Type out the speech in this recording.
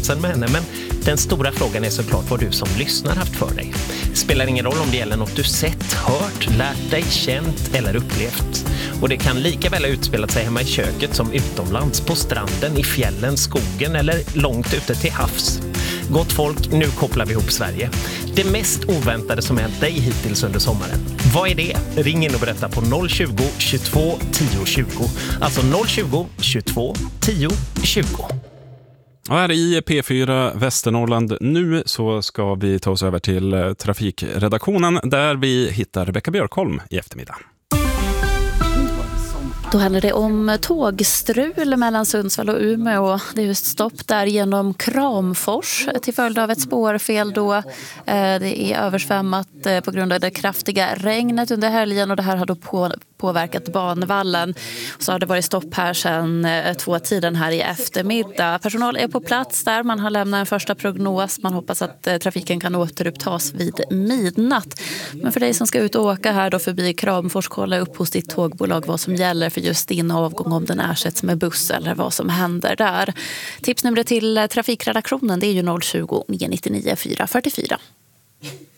rörelsen med henne, men den stora frågan är såklart vad du som lyssnar haft för dig. Spelar ingen roll om det gäller något du sett, hört, lärt dig, känt eller upplevt. Och det kan lika väl ha utspelat sig hemma i köket som utomlands, på stranden, i fjällen, skogen eller långt ute till havs. Gott folk, nu kopplar vi ihop Sverige. Det mest oväntade som hänt dig hittills under sommaren. Vad är det? Ring in och berätta på 020 22 10 20. Alltså 020 22 10 20. Och här i P4 Västernorrland nu så ska vi ta oss över till trafikredaktionen där vi hittar Rebecka Björkholm i eftermiddag. Då handlar det om tågstrul mellan Sundsvall och Umeå. Det är just stopp där genom Kramfors till följd av ett spårfel då. Det är översvämmat på grund av det kraftiga regnet under helgen och det här har då påverkat banvallen. Så har det varit stopp här sedan 2-tiden här i eftermiddag. Personal är på plats där. Man har lämnat en första prognos. Man hoppas att trafiken kan återupptas vid midnatt. Men för dig som ska ut och åka här då förbi Kramfors, kolla upp hos ditt tågbolag vad som gäller för just din avgång, om den ersätts med buss eller vad som händer där. Tipsnumret till trafikredaktionen det är ju 020 999 444.